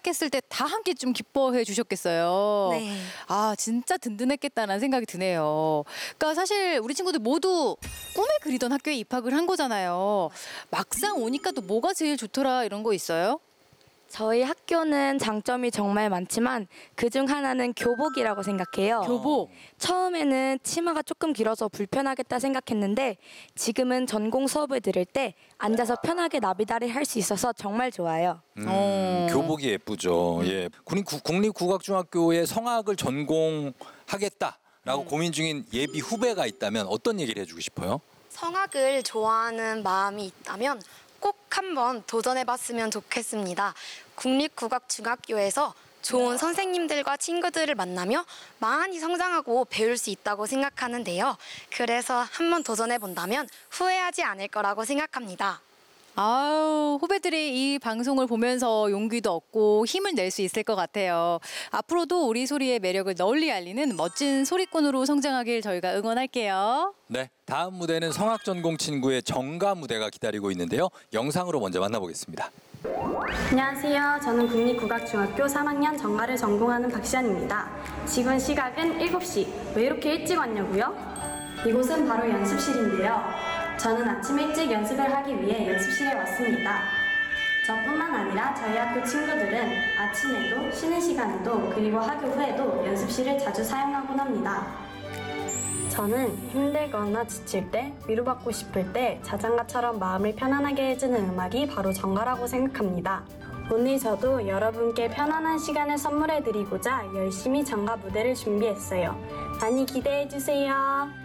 시작했을 때 다 함께 좀 기뻐해 주셨겠어요. 네. 아, 진짜 든든했겠다는 생각이 드네요. 그러니까 사실 우리 친구들 모두 꿈에 그리던 학교에 입학을 한 거잖아요. 막상 오니까 또 뭐가 제일 좋더라 이런 거 있어요? 저희 학교는 장점이 정말 많지만 그중 하나는 교복이라고 생각해요. 교복. 처음에는 치마가 조금 길어서 불편하겠다 생각했는데 지금은 전공 수업을 들을 때 앉아서 편하게 나비다리 할 수 있어서 정말 좋아요. 교복이 예쁘죠. 예. 국립국악중학교에 성악을 전공하겠다라고 고민 중인 예비 후배가 있다면 어떤 얘기를 해주고 싶어요? 성악을 좋아하는 마음이 있다면 꼭 한번 도전해봤으면 좋겠습니다. 국립국악중학교에서 좋은 선생님들과 친구들을 만나며 많이 성장하고 배울 수 있다고 생각하는데요. 그래서 한번 도전해본다면 후회하지 않을 거라고 생각합니다. 아우, 후배들이 이 방송을 보면서 용기도 얻고 힘을 낼 수 있을 것 같아요. 앞으로도 우리 소리의 매력을 널리 알리는 멋진 소리꾼으로 성장하길 저희가 응원할게요. 네, 다음 무대는 성악 전공 친구의 정가 무대가 기다리고 있는데요. 영상으로 먼저 만나보겠습니다. 안녕하세요. 저는 국립국악중학교 3학년 정가를 전공하는 박시안입니다. 지금 시각은 7시. 왜 이렇게 일찍 왔냐고요? 이곳은 바로 연습실인데요. 저는 아침 일찍 연습을 하기 위해 연습실에 왔습니다. 저뿐만 아니라 저희 학교 친구들은 아침에도 쉬는 시간에도 그리고 학교 후에도 연습실을 자주 사용하곤 합니다. 저는 힘들거나 지칠 때, 위로받고 싶을 때 자장가처럼 마음을 편안하게 해주는 음악이 바로 정가라고 생각합니다. 오늘 저도 여러분께 편안한 시간을 선물해드리고자 열심히 정가 무대를 준비했어요. 많이 기대해주세요.